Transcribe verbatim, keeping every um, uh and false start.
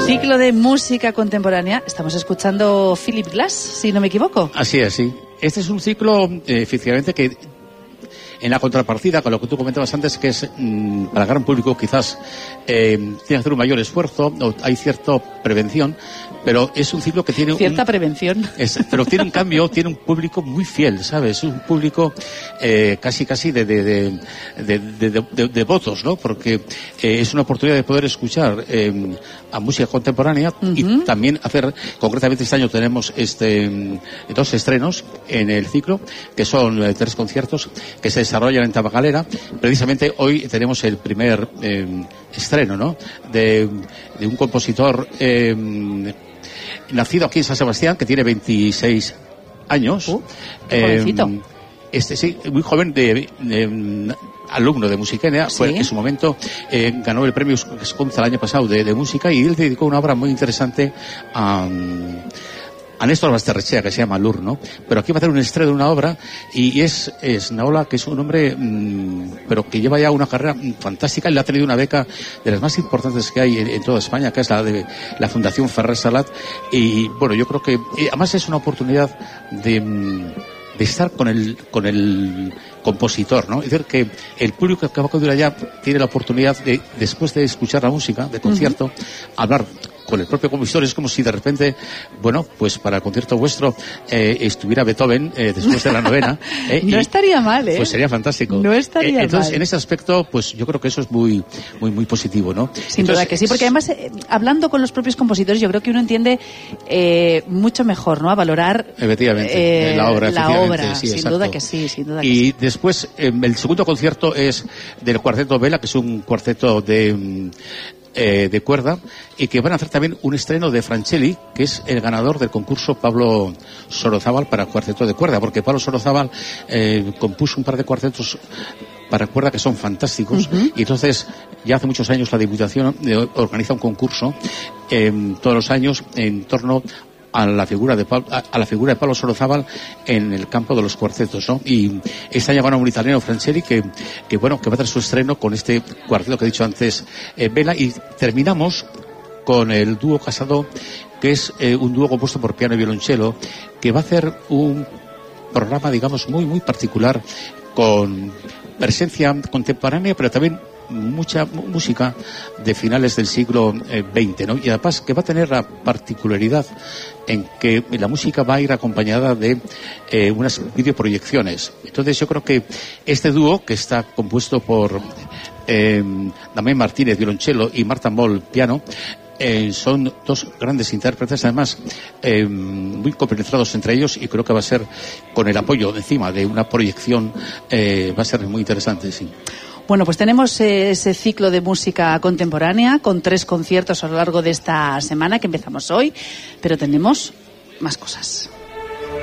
Ciclo de música contemporánea. Estamos escuchando Philip Glass, si no me equivoco. Así es, sí. Este es un ciclo, eh, efectivamente, que en la contrapartida con lo que tú comentabas antes, que es mmm, para el gran público quizás eh, tiene que hacer un mayor esfuerzo, o hay cierta prevención, pero es un ciclo que tiene cierta un, prevención es, pero tiene un cambio, tiene un público muy fiel, ¿sabes? Un público eh, casi casi de de de, de, de, de, de, de votos, ¿no? Porque eh, es una oportunidad de poder escuchar eh, a música contemporánea uh-huh. y también hacer, concretamente este año tenemos este dos estrenos en el ciclo, que son eh, tres conciertos que se desarrollan en Tabacalera. Precisamente hoy tenemos el primer eh, estreno, ¿no? De, de un compositor eh, nacido aquí en San Sebastián, que tiene veintiséis años. Uh, qué jovencito. Eh, este sí, muy joven, de, de alumno de Musiquenia, ¿Sí? fue en su momento eh, ganó el premio Esconza el año pasado de, de música, y él dedicó una obra muy interesante a a Néstor Basterrechea, que se llama Lur, ¿no? Pero aquí va a hacer un estreno de una obra, y es, es Naola, que es un hombre, mmm, pero que lleva ya una carrera fantástica. Él ha tenido una beca de las más importantes que hay en, en toda España, que es la de la Fundación Ferrer Salat, y bueno, yo creo que, y además es una oportunidad de, de estar con el, con el compositor, ¿no? Es decir, que el público que va a acudir allá tiene la oportunidad de, después de escuchar la música, de concierto, uh-huh. hablar con el propio compositor. Es como si de repente, bueno, pues para el concierto vuestro eh, estuviera Beethoven eh, después de la novena. Eh, no estaría mal, ¿eh? Pues sería fantástico. No estaría eh, entonces, mal. En ese aspecto, pues yo creo que eso es muy, muy, muy positivo, ¿no? Sin entonces, duda que sí, porque además, eh, hablando con los propios compositores, yo creo que uno entiende eh, mucho mejor, ¿no? A valorar efectivamente, eh, la obra, la obra. Sí, sin exacto. duda que sí, sin duda que y sí. después, eh, el segundo concierto es del Cuarteto Vela, que es un cuarteto de... Eh, de cuerda, y que van a hacer también un estreno de Francelli, que es el ganador del concurso Pablo Sorozábal para cuarteto de cuerda, porque Pablo Sorozábal eh, compuso un par de cuartetos para cuerda que son fantásticos, uh-huh. y entonces ya hace muchos años la Diputación eh, organiza un concurso eh, todos los años en torno a la figura de Pablo, a la figura de Pablo Sorozábal en el campo de los cuartetos, ¿no? Y este año gana un italiano, Francelli, que, que bueno, que va a hacer su estreno con este cuarteto que he dicho antes, eh, Vela, y terminamos con el dúo Casado, que es eh, un dúo compuesto por piano y violonchelo, que va a hacer un programa, digamos, muy, muy particular, con presencia contemporánea, pero también mucha música de finales del siglo veinte, ¿no? Y además que va a tener la particularidad en que la música va a ir acompañada de eh, unas videoproyecciones. Entonces yo creo que este dúo, que está compuesto por eh, Damián Martínez, violonchelo, y Marta Moll, piano, Eh, son dos grandes intérpretes, además eh, muy compenetrados entre ellos, y creo que va a ser, con el apoyo encima de una proyección, eh, va a ser muy interesante, sí. Bueno, pues tenemos eh, ese ciclo de música contemporánea con tres conciertos a lo largo de esta semana que empezamos hoy, pero tenemos más cosas.